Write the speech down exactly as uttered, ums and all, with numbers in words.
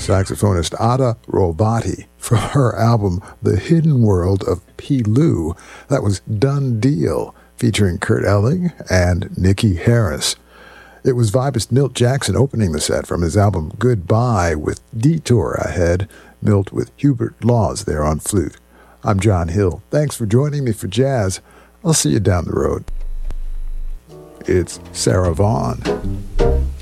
saxophonist Ada Rovati from her album The Hidden World of P. Lou. That was Done Deal, featuring Kurt Elling and Nikki Harris. It was vibist Milt Jackson opening the set from his album Goodbye with Detour ahead, Milt with Hubert Laws there on flute. I'm John Hill. Thanks for joining me for jazz. I'll see you down the road. It's Sarah Vaughan.